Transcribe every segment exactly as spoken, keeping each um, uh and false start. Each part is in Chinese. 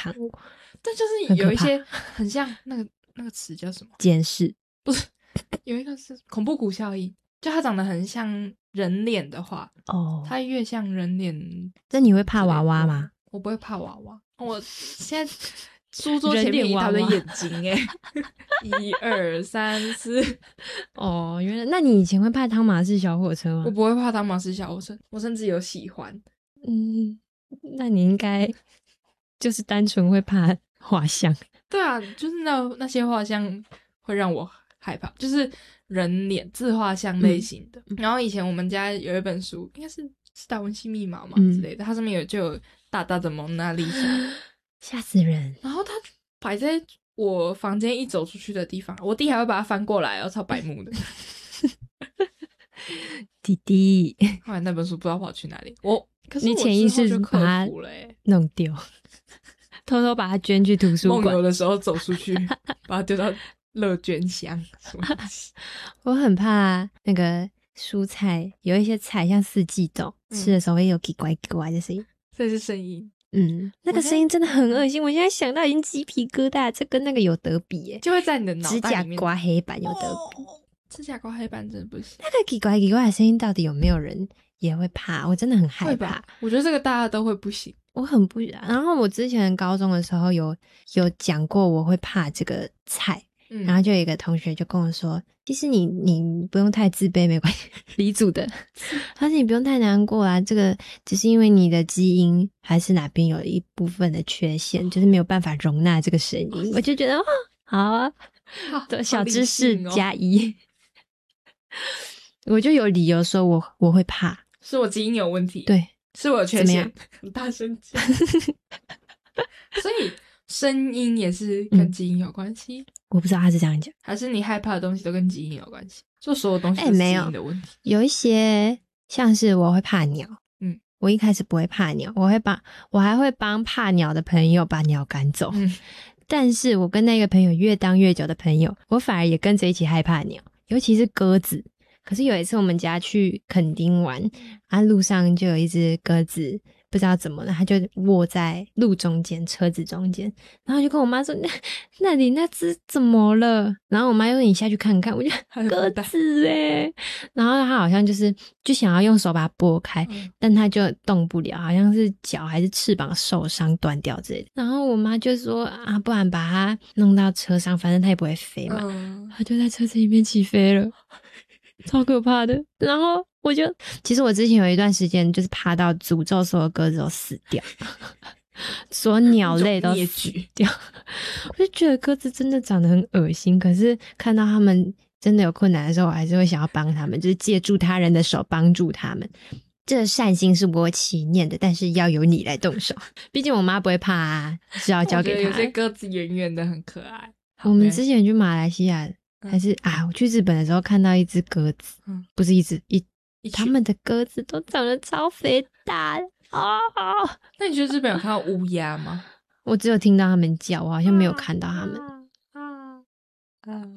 看我， 但就是有一些很像那个那个词叫什么？ 监视， 不是，有一个是恐怖谷效应，就它长得很像人脸的话， 哦， 它越像人脸。 那你会怕娃娃吗？ 我不会怕娃娃，我现在书桌前面一大堆眼睛哎、欸，一二三四。 哦，原来那你以前会怕汤马士小火车吗？ 我不会怕汤马士小火车，我甚至有喜欢。 嗯，那你应该就是单纯会怕画像。 对啊，就是那那些画像会让我害怕，就是人脸自画像类型的、嗯、然后以前我们家有一本书，应该是是达文西密码嘛、嗯、之类的，它上面有就有大大的蒙娜丽莎， 吓死人。 然后它摆在我房间一走出去的地方，我弟还会把它翻过来，超白目的。 弟弟后来那本书不知道跑去哪里，我可是你潜意识把它弄丢，偷偷把它捐去图书馆。 梦游的时候走出去把它丢到乐捐箱什么东西。 我很怕那个蔬菜有一些菜像四季豆、嗯、吃的时候会有奇怪奇怪的声音， 这是声音。 嗯，那个声音真的很恶心，我现在想到已经鸡皮疙瘩，这跟那个有得比耶， 就会在你的脑袋里面。 指甲刮黑板有得比、 哦、指甲刮黑板真的不行。 那个奇怪奇怪的声音到底有没有人也会怕？我真的很害怕。 我觉得这个大家都会不行， 我很不。然后我之前高中的时候有有讲过我会怕这个菜、嗯、然后就有一个同学就跟我说，其实你你不用太自卑，没关系。黎组的他说你不用太难过啊，这个只是因为你的基因还是哪边有一部分的缺陷、哦、就是没有办法容纳这个声音、哦、我就觉得哦好啊，好小知识加一、哦、我就有理由说我我会怕， 是我基因有问题， 对， 是我有缺陷，很大声讲。所以声音也是跟基因有关系、嗯、 我不知道他是这样讲， 还是你害怕的东西都跟基因有关系？就所有东西都是基因的问题、欸、 有, 有一些像是我会怕鸟， 嗯， 我一开始不会怕鸟，我会帮我还会帮怕鸟的朋友把鸟赶走、嗯、但是我跟那个朋友越当越久的朋友，我反而也跟着一起害怕鸟，尤其是鸽子。可是有一次我们家去垦丁玩啊，路上就有一只鸽子不知道怎么了，它就卧在路中间，车子中间，然后就跟我妈说那那里那只怎么了，然后我妈又说你下去看看，我就鸽子耶，然后它好像就是就想要用手把它拨开、嗯、但它就动不了，好像是脚还是翅膀受伤断掉之类的，然后我妈就说啊，不然把它弄到车上，反正它也不会飞嘛，嗯、它就在车子里面起飞了，超可怕的。然后我就其实我之前有一段时间就是怕到诅咒所有鸽子都死掉，所有鸟类都死掉。我就觉得鸽子真的长得很恶心，可是看到他们真的有困难的时候，我还是会想要帮他们，就是借助他人的手帮助他们。这个善心是我起念的，但是要由你来动手，毕竟我妈不会怕啊，是要交给她。 有些鸽子圆圆的很可爱。 我们之前去马来西亚还是、嗯、啊，我去日本的时候看到一只鸽子、嗯、不是一只一他们的鸽子都长得超肥大的啊、哦！ 那你去日本有看到乌鸦吗？ 我只有听到他们叫，我好像没有看到他们。啊啊啊、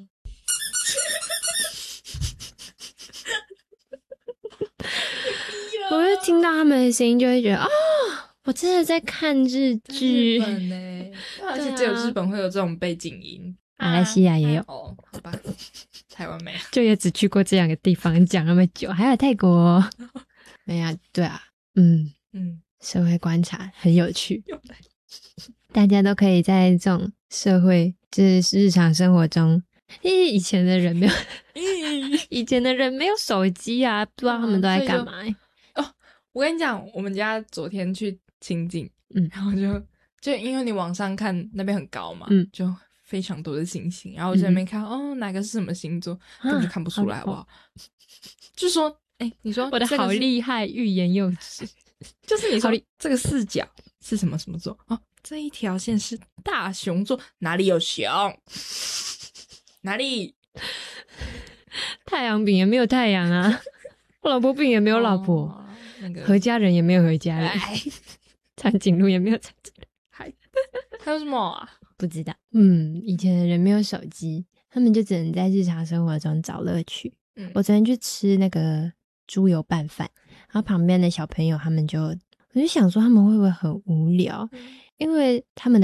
我就听到他们的声音，就会觉得哦，我真的在看日剧。 日本呢、欸，而且只有日本会有这种背景音。 马来西亚也有、 啊、哦，好吧，台湾没有， 就也只去过这两个地方，讲那么久，还有泰国。哎呀，对啊，嗯嗯，社会观察很有趣，大家都可以在这种社会，就是日常生活中，因为以前的人没有，以前的人没有手机啊，不知道他们都在干嘛、欸。 哦，我跟你讲，我们家昨天去清境，嗯，然后就就因为你往上看那边很高嘛，嗯，就。非常多的星星，然后我在那边看、嗯、哦，哪个是什么星座，根本就看不出来，好不好？就说，哎、欸，你说我的好厉害，欲言又止， 就是你说这个四角是什么什么座？哦，这一条线是大熊座，哪里有熊？哪里？ 太阳饼也没有太阳啊，我老婆饼也没有老婆，哦、那个何家人也没有何家人，长颈鹿也没有长颈鹿， 还还有什么啊？ 不知道。嗯，以前的人没有手机，他们就只能在日常生活中找乐趣。嗯，我昨天去吃那个猪油拌饭，然后旁边的小朋友他们就，我就想说他们会不会很无聊，嗯、因为他们的